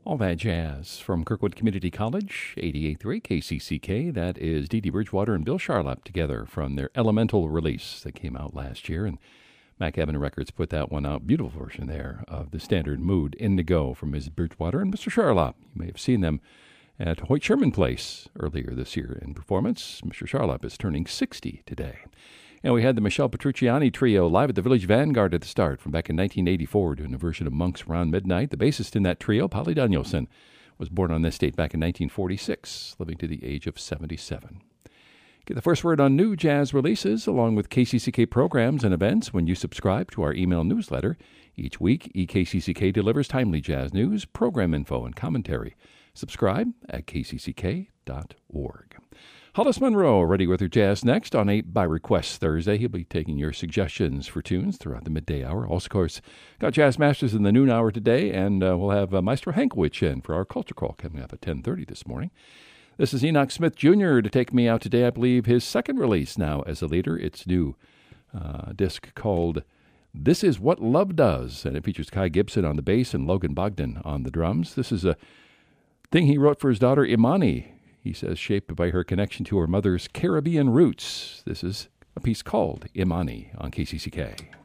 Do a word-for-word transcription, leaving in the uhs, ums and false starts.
All that jazz from Kirkwood Community College, eighty-eight point three K C C K. That is Dee Dee Bridgewater and Bill Charlap together from their Elemental release that came out last year. And Mac Evan Records put that one out. Beautiful version there of the standard Mood Indigo from Miz Bridgewater and Mister Charlap. You may have seen them at Hoyt Sherman Place earlier this year in performance. Mister Charlap is turning sixty today. And we had the Michelle Petrucciani Trio live at the Village Vanguard at the start from back in nineteen eighty-four, doing a version of Monks Around Midnight. The bassist in that trio, Polly Danielson, was born on this date back in nineteen forty-six, living to the age of seventy-seven. Get the first word on new jazz releases, along with K C C K programs and events when you subscribe to our email newsletter. Each week, E K C C K delivers timely jazz news, program info, and commentary. Subscribe at k c c k dot org. Hollis Monroe ready with her jazz next on a By Request Thursday. He'll be taking your suggestions for tunes throughout the midday hour. Also, of course, got Jazz Masters in the noon hour today, and uh, we'll have uh, Maestro Hankwich in for our Culture Call coming up at ten thirty this morning. This is Enoch Smith Junior to take me out today. I believe his second release now as a leader. It's new uh, disc called This Is What Love Does, and it features Kai Gibson on the bass and Logan Bogdan on the drums. This is a thing he wrote for his daughter Imani. He says, shaped by her connection to her mother's Caribbean roots. This is a piece called Imani on K C C K.